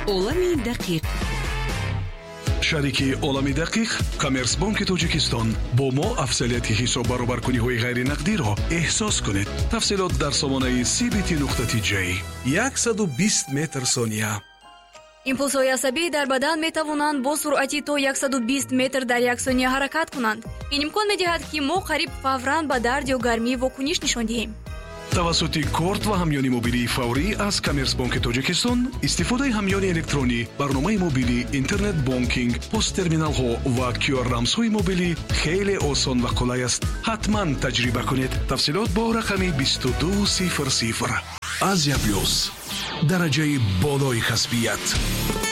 олами дақиқ. шарики олами дақиқ коммерсбанки тоҷикистон бо мо афзалияти ҳисоб баробаркуниҳои ғайринақдиро эҳсос кунед. тафсилот дар сомонаи cbt.j. 120 метр сония. импулсҳои асабӣ дар бадан метавонанд бо суръати то 120 метр дар як сония ҳаракат кунанд. ин имкон медиҳад ки мо қариб фавран ба дард ё гармӣ вокуниш нишон диҳем. тавассути корт ва ҳамёни мобилии фаврӣ аз коммерсбанки тоҷикистон истифодаи ҳамёни электронӣ, барномаи мобилӣ, интернет бонкинг, посттерминалҳо ва QR-рамзҳои мобилӣ хеле осон ва қулай аст. ҳатман таҷриба кунед. тафсилот бо рақами 2200. Азия плюс, дараҷаи болои касбият.